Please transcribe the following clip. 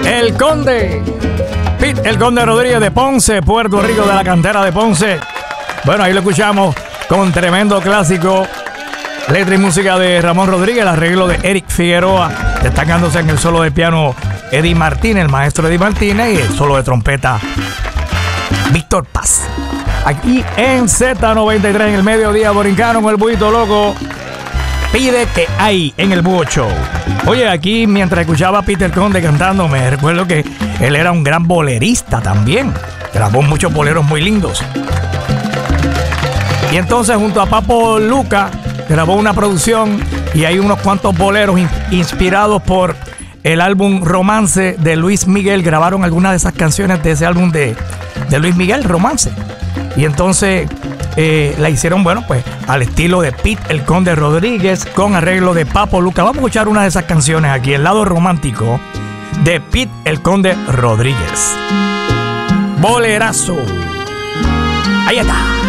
El Conde. Pete El Conde Rodríguez de Ponce, Puerto Rico, de la cantera de Ponce. Bueno, ahí lo escuchamos con tremendo clásico. Letra y música de Ramón Rodríguez, el arreglo de Eric Figueroa, destacándose en el solo de piano Eddie Martínez, el maestro Eddie Martínez, y el solo de trompeta Víctor Paz. Aquí en Z93, en el mediodía borincano, con el Buito Loco. Pide que hay en el Búho Show. Oye, aquí mientras escuchaba a Peter Conde cantando, me recuerdo que él era un gran bolerista también. Grabó muchos boleros muy lindos. Y entonces junto a Papo Luca grabó una producción y hay unos cuantos boleros inspirados por el álbum Romance de Luis Miguel. Grabaron algunas de esas canciones de ese álbum de Luis Miguel, Romance. Y entonces la hicieron, bueno, pues al estilo de Pete El Conde Rodríguez, con arreglo de Papo Luca. Vamos a escuchar una de esas canciones aquí, el lado romántico de Pete El Conde Rodríguez. Bolerazo. Ahí está.